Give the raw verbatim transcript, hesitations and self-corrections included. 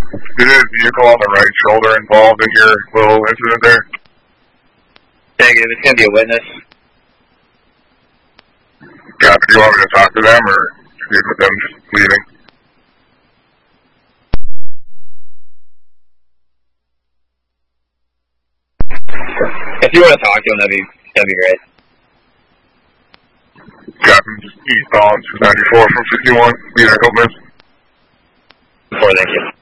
Did his vehicle on the right shoulder involved in your little incident there? Negative. It's going to be a witness. Yeah, do you want me to talk to them, or should with them just leaving? If you want to talk to them, that'd be, that'd be great. Captain, just eastbound two ninety-four from fifty-one. Be there a couple minutes. Before, thank you.